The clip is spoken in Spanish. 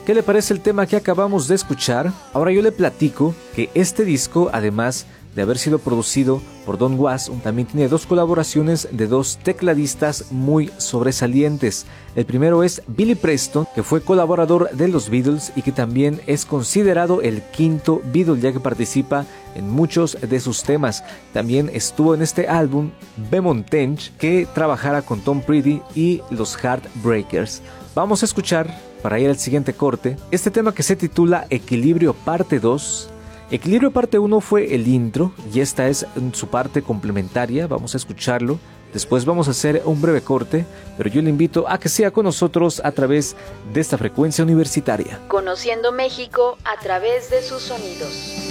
¿Qué le parece el tema que acabamos de escuchar? Ahora yo le platico que este disco, además de haber sido producido por Don Was, también tiene 2 colaboraciones de 2 tecladistas muy sobresalientes. El primero es Billy Preston, que fue colaborador de los Beatles y que también es considerado el quinto Beatle, ya que participa en muchos de sus temas. También estuvo en este álbum Beaumont Tench, que trabajara con Tom Petty y los Heartbreakers. Vamos a escuchar, para ir al siguiente corte, este tema que se titula Equilibrio Parte 2. Equilibrio Parte 1 fue el intro y esta es su parte complementaria. Vamos a escucharlo. Después vamos a hacer un breve corte, pero yo le invito a que sea con nosotros a través de esta frecuencia universitaria. Conociendo México a través de sus sonidos.